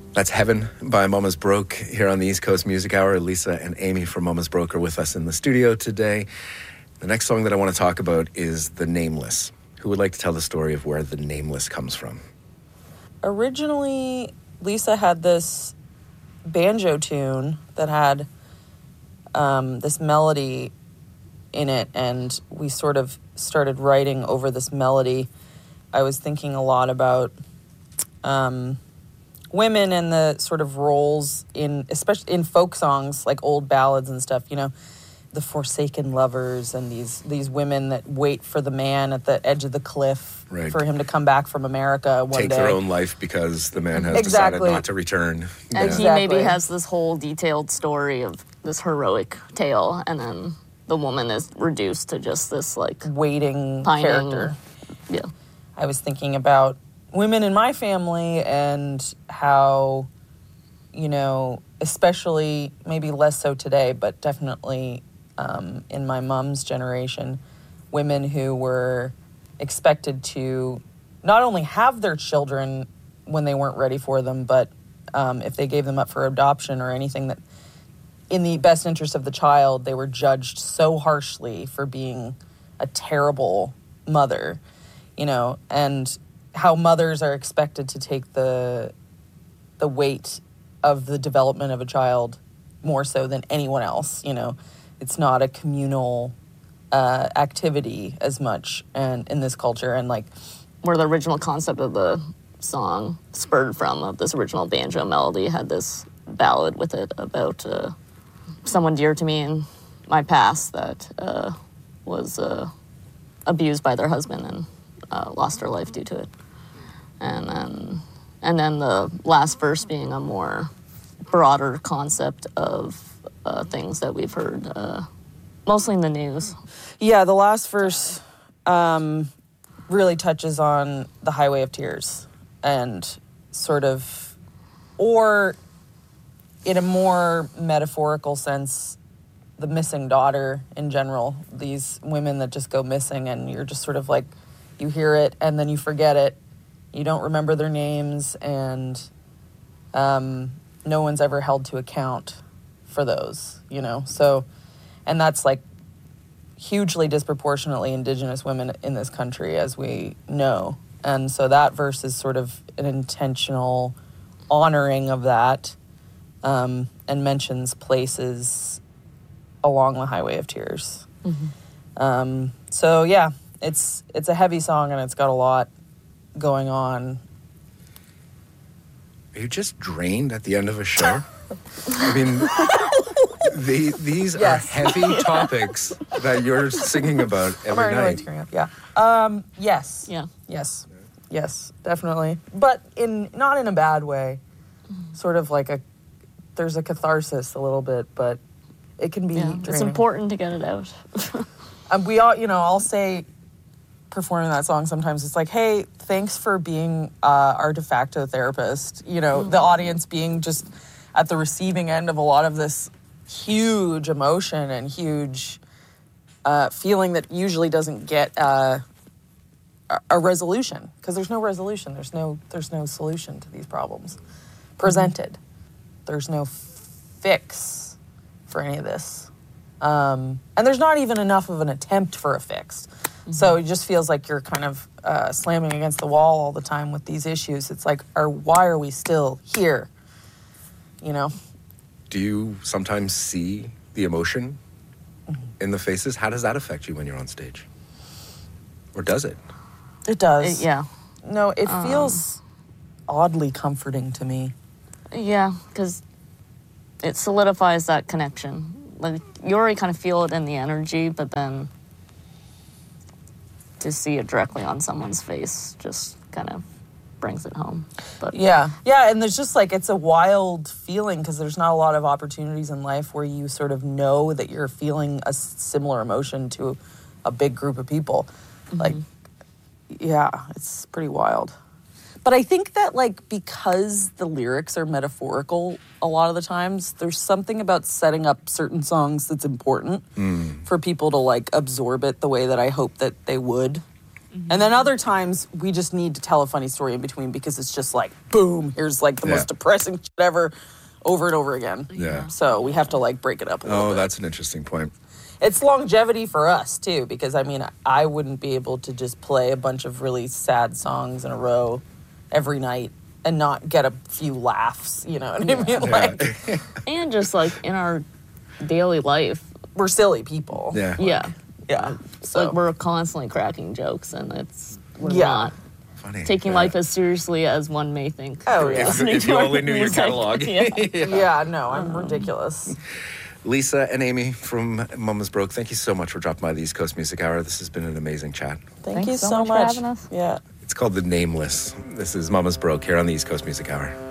That's Heaven by Mama's Broke here on the East Coast Music Hour. Lisa and Amy from Mama's Broke are with us in the studio today. The next song that I want to talk about is The Nameless. Who would like to tell the story of where The Nameless comes from? Originally, Lisa had this banjo tune that had this melody in it, and we sort of started writing over this melody. I was thinking a lot about women and the sort of roles especially in folk songs, like old ballads and stuff, you know, the forsaken lovers and these women that wait for the man at the edge of the cliff for him to come back from America one day. Take their own life because the man has decided not to return. And he maybe has this whole detailed story of this heroic tale, and then the woman is reduced to just this, like, waiting pining character. Yeah. I was thinking about women in my family and how, you know, especially maybe less so today, but definitely in my mom's generation, women who were expected to not only have their children when they weren't ready for them, but if they gave them up for adoption or anything that in the best interest of the child, they were judged so harshly for being a terrible mother, you know, and how mothers are expected to take the weight of the development of a child more so than anyone else, you know. It's not a communal activity as much and in this culture, and like where the original concept of the song spurred from of this original banjo melody had this ballad with it about someone dear to me in my past that was abused by their husband and lost their life due to it. And then the last verse being a more broader concept of things that we've heard, mostly in the news. Yeah, the last verse really touches on the Highway of Tears and sort of, or in a more metaphorical sense, the missing daughter in general. These women that just go missing and you're just sort of like, you hear it and then you forget it. You don't remember their names, and no one's ever held to account for those, you know? So, and that's like hugely disproportionately Indigenous women in this country, as we know. And so that verse is sort of an intentional honoring of that, and mentions places along the Highway of Tears. Mm-hmm. So yeah, it's a heavy song and it's got a lot going on. Are you just drained at the end of a show? I mean, these are heavy topics that you're singing about every night. Yeah. Yes. Yeah. Yes. Yes, definitely. But not in a bad way. Sort of like there's a catharsis a little bit, but it can be draining. It's important to get it out. We all, you know, I'll say, performing that song sometimes, it's like, hey, thanks for being our de facto therapist. You know, the audience being just at the receiving end of a lot of this huge emotion and huge feeling that usually doesn't get a resolution, because there's no resolution. There's no solution to these problems presented. There's no fix for any of this. And there's not even enough of an attempt for a fix. So it just feels like you're kind of slamming against the wall all the time with these issues. It's like, why are we still here? You know? Do you sometimes see the emotion in the faces? How does that affect you when you're on stage? Or does it? It does. Yeah. No, it feels oddly comforting to me. Yeah, because it solidifies that connection. Like, you already kind of feel it in the energy, but then to see it directly on someone's face just kind of brings it home. But yeah, and there's just like, it's a wild feeling because there's not a lot of opportunities in life where you sort of know that you're feeling a similar emotion to a big group of people. Like, yeah, it's pretty wild. But I think that, like, because the lyrics are metaphorical a lot of the times, there's something about setting up certain songs that's important for people to, like, absorb it the way that I hope that they would. And then other times we just need to tell a funny story in between because it's just like, boom, here's like the most depressing shit ever over and over again. Yeah. So we have to like break it up a little bit. That's an interesting point. It's longevity for us too, because I mean, I wouldn't be able to just play a bunch of really sad songs in a row every night and not get a few laughs, you know what I mean? Like, And just like in our daily life. we're silly people. Yeah. Yeah. Yeah. So Like we're constantly cracking jokes and we're Yeah. not Funny. taking life as seriously as one may think. Oh, yeah. If you only knew your Music. catalog. yeah, no, I'm ridiculous. Lisa and Amy from Mama's Broke, thank you so much for dropping by the East Coast Music Hour. This has been an amazing chat. Thank Thanks you so so much for much. having us. Yeah. It's called The Nameless. This is Mama's Broke here on the East Coast Music Hour.